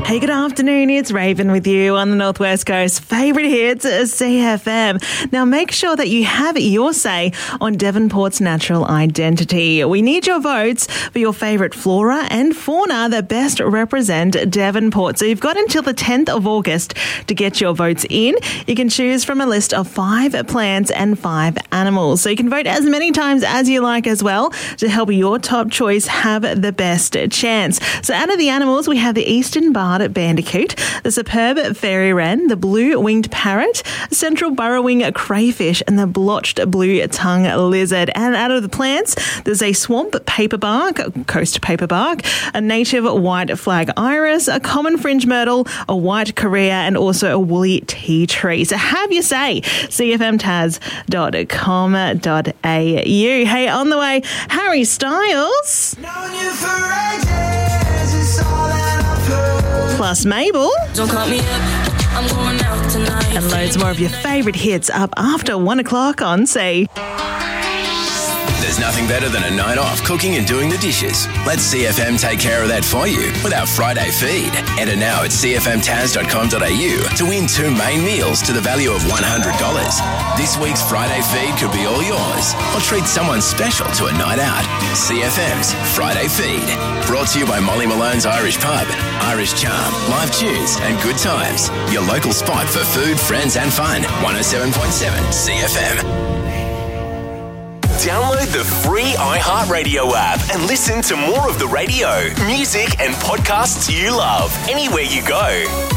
Hey, good afternoon. It's Raven with you on the Northwest Coast. Favourite hits, CFM. Now, make sure that you have your say on Devonport's natural identity. We need your votes for your favourite flora and fauna that best represent Devonport. So you've got until the 10th of August to get your votes in. You can choose from a list of 5 plants and 5 animals. So you can vote as many times as you like as well to help your top choice have the best chance. So out of the animals, we have the Eastern Barred Bandicoot, the superb fairy wren, the blue-winged parrot, central burrowing crayfish, and the blotched blue-tongue lizard. And out of the plants, there's a swamp paperbark, coast paperbark, a native white flag iris, a common fringe myrtle, a white correa, and also a woolly tea tree. So have your say, cfmtaz.com.au. Hey, on the way, Harry Styles. Plus Mabel. Don't call me up. I'm going out tonight. And loads more of your favourite hits up after 1 o'clock on C. There's nothing better than a night off cooking and doing the dishes. Let CFM take care of that for you with our Friday feed. Enter now at cfmtaz.com.au to win 2 main meals to the value of $100. This week's Friday feed could be all yours, or treat someone special to a night out. CFM's Friday feed. Brought to you by Molly Malone's Irish Pub, Irish Charm, live tunes and good times. Your local spot for food, friends and fun. 107.7 CFM. Download the free iHeartRadio app and listen to more of the radio, music and podcasts you love anywhere you go.